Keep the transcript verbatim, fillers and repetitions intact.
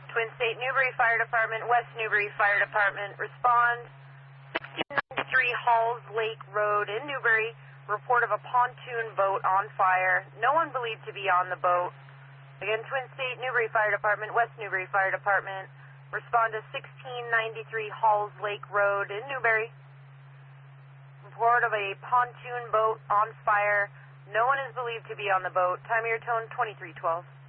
Twin State Newbury Fire Department, West Newbury Fire Department, respond. sixteen ninety-three Halls Lake Road in Newbury, report of a pontoon boat on fire. No one believed to be on the boat. Again, Twin State Newbury Fire Department, West Newbury Fire Department, respond to sixteen ninety-three Halls Lake Road in Newbury. Report of a pontoon boat on fire. No one is believed to be on the boat. Time of your tone, twenty-three twelve.